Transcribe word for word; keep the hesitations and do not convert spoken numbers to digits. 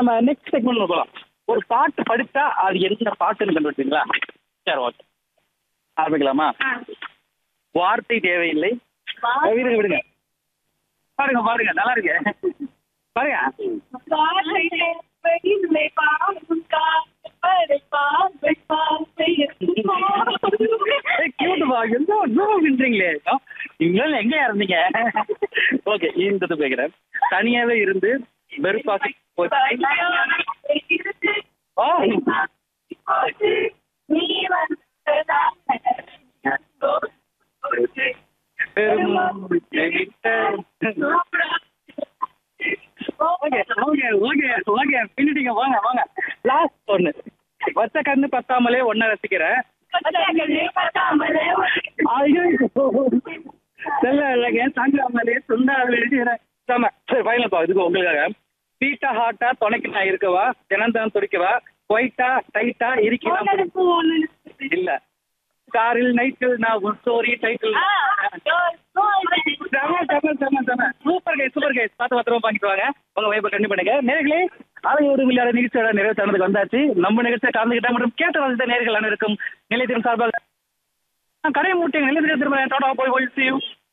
நம்ம next segment போகலாம். ஒரு பாட்டு படித்தா அது என்ன பாட்டுன்னு கண்டுபிடிச்சிங்களா? சரி, ஓகே, ஆரம்பிக்கலாமா? வார்த்தை தேவையில்லை. விடுங்க விடுங்க, பாருங்க பாருங்க, நல்லா இருக்கு பாருங்க. நீங்களும் எங்க இருந்தீங்க? ஓகே, இந்த கேக்குறேன். தனியாவே இருந்து வெறுப்பாக வாங்க வாங்க. லாஸ்ட் ஒண்ணு, வச்ச கண்ணு பத்தாமலே ஒன்ன ரசிக்கிறேன். தாங்காமலே சொன்னாலே சரி, ஃபைனல் பா. இதுக்கு உங்களுக்காக பீட்டா ஹாட்டா துணைக்கு நான் இருக்கவா, தினந்தான் துடிக்கவா, ஒயிட்டா டைட்டா இருக்கலாம் இல்ல, காரில் நைட்டு நான் ஒரு story title. Super guys, super guys. பார்த்து பத்திரமா பாக்கிட்டு வாங்க. உங்க வைப்பை கண்டிப்பா பண்ணுங்க. நேர்களே, அலையோடு விளையாட நிகழ்ச்சியோட நிறைவு தருணத்துக்கு வந்தாச்சு. நம்ம நிகழ்ச்சியை கலந்துகிட்ட மற்றும் கேட்ட வளர்ந்த நேர்கள் அனைவருக்கும் நிலையத்தின் சார்பாக கடை மூட்டை நிலையத்திற்கு திரும்ப போய்